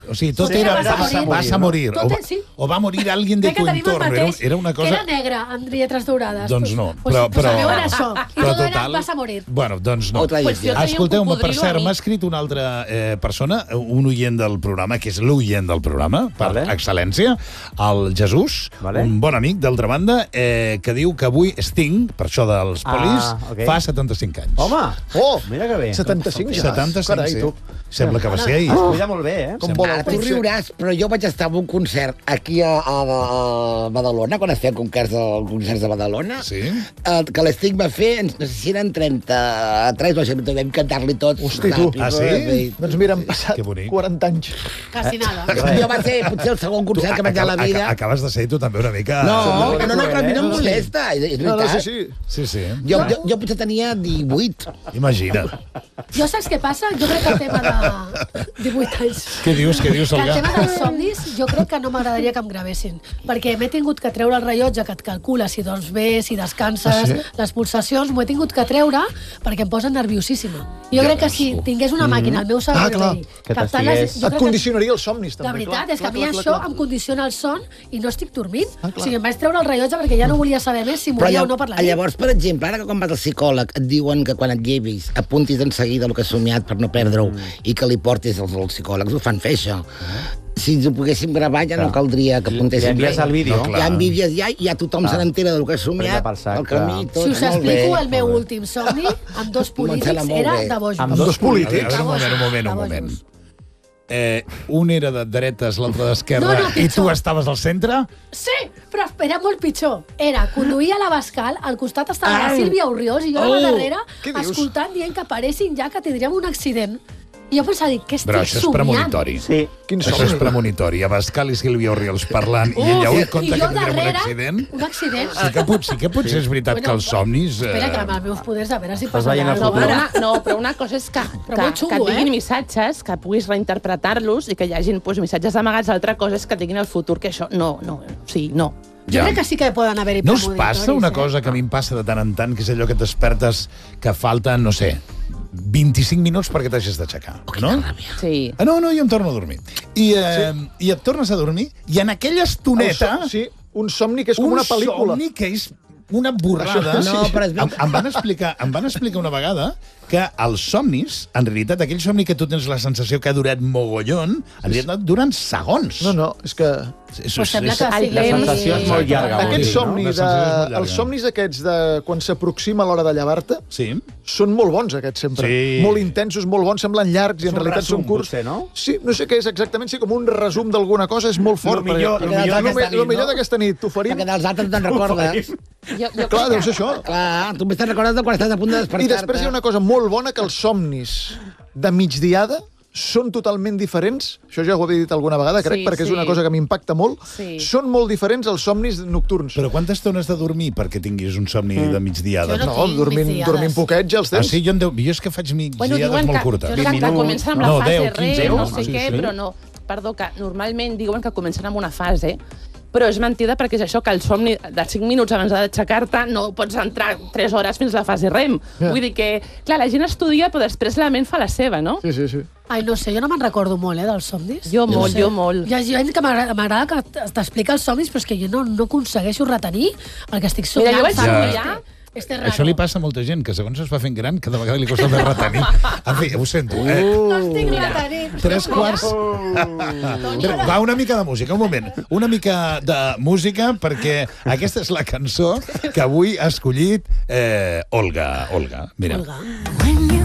O sigui, tot era vas a morir. O va morir alguien de tu entorn. Era una cosa... Que era negre, amb lletres daurades. Doncs no. Però era això. I tot era vas a morir. Bueno, doncs no. Escolteu-me, per cert, m'ha escrit una altra persona, un oient del programa, que és l'oient del programa, per excel·lència, el Jesús, un bon amic, d'altra banda, que diu que avui Sting, per això dels polis, fa 75 anys. Home! Oh, mira que bé. 75 ja. 75, sí. Sembla que va ser ahir. Es cuida molt bé, eh? Tu riuràs, però jo vaig estar en un concert aquí a Badalona, quan es feien concerts de Badalona, que l'Sting va fer, no sé si eren 33 o 70, vam cantar-li tots. Hosti, tu. Ah, sí? Doncs mira, han passat 40 anys. Quasi nada. Jo va ser potser el segon concert que vaig a la vida. Acabes de ser tu també una mica... No, però a mi no em molesta, és veritat. Sí. Jo potser tenia 18. Imagina't. Jo saps què passa? Jo crec que el tema de 18 anys... Què dius, El Olga? tema dels somnis, jo crec que no m'agradaria que em gravessin, perquè m'he tingut que treure el rellotge que et calcula si dorms bé, si descanses, les pulsacions, m'ho he tingut que treure perquè em posa nerviosíssima. Jo crec que si tingués una màquina al meu cervell... Et condicionaria els somnis, també. La veritat és que a mi això em condiciona el son i no estic dormint. O sigui, em vaig treure el rellotge perquè ja no volia saber més si moria o no per la nit. Llavors, per exemple, ara que quan vas al psicòleg et diuen que quan et llevis apuntis en seguida el que has somiat per no perdre-ho i que li portis als psicòlegs, ho fan fer, això. Si ens ho poguéssim gravar ja no caldria que apuntéssim res. Ja envies el vídeo. Ja envies ja tothom se n'entera del que has somiat, el camí, tot. Si us explico el meu últim somni, amb dos polítics, era de bojos. Amb dos polítics? A veure, un moment. Un era de dretes, l'altre d'esquerra, i tu estaves al centre? Sí, però era molt pitjor. Conduir a l'Abascal, al costat estava la Sílvia Orriols i jo a la darrere, escoltant, dient que paressin ja que tindríem un accident. I jo pensava, què estic somiant? Però això és premonitori. Sí. Això és premonitori. Abascal i Sílvia Orriols parlant i ella ho compta que tindrem un accident. Un accident? Sí que potser és veritat que els somnis... Espera, que amb els meus poders, a veure si passa No, però una cosa és que et diguin missatges, que puguis reinterpretar-los i que hi hagin missatges amagats. L'altra cosa és que et diguin el futur, que això no. Jo crec que sí que poden haver-hi premonitoris. No us passa una cosa que a mi em passa de tant en tant, que és allò que et despertes que falten, no sé, 25 minuts perquè t'hagis d'aixecar, no? Sí. No, jo em torno a dormir. I et tornes a dormir i en aquella estoneta... Sí, un somni que és com una pel·lícula. Un somni que és una borrada. Em van explicar una vegada que els somnis, en realitat, aquell somni que tu tens la sensació que ha durat mogollon, en realitat duren segons. No, és que... Però sembla que la sensació és molt llarga. Aquests somnis, els somnis aquests de quan s'aproxima l'hora de llevar-te, són molt bons, aquests, sempre. Molt intensos, molt bons, semblen llargs i en realitat són curts. Sí, no sé què és exactament, sí, com un resum d'alguna cosa, és molt fort. El millor d'aquesta nit, t'oferim... Perquè dels altres te'n recordes. Clar, deu ser això. Clar, tu te'n recordes de quan estàs a punt de despertar-te. I després hi ha una cosa molt bona, que els somnis de migdiada són totalment diferents. Això ja ho he dit alguna vegada, crec, perquè és una cosa que m'impacta molt. Són molt diferents els somnis nocturns. Però quanta estona has de dormir perquè tinguis un somni de migdiada? No, dormint poquet ja els tens. Sí, jo és que faig migdiades molt curtes. Jo que comencen amb la fase REM, no sé què, però no. Perdó, que normalment diuen que comencen amb una fase, però és mentida perquè és això, que el somni de 5 minuts abans d'aixecar-te no pots entrar 3 hores fins a la fase REM. Vull dir que, clar, la gent estudia, però després la ment fa la seva, no? Sí. Ai, no sé, jo no me'n recordo molt, dels somnis. Jo molt. Hi ha gent que m'agrada que t'explica els somnis, però és que jo no aconsegueixo retenir el que estic somiant. Mira, jo vaig somiar... Això li passa a molta gent, que segons es va fent gran, cada vegada li costa més retenir. En fi, ho sento. No estic retenint. 3 quarts. Va, una mica de música, un moment. Una mica de música, perquè aquesta és la cançó que avui ha escollit Olga. Mira.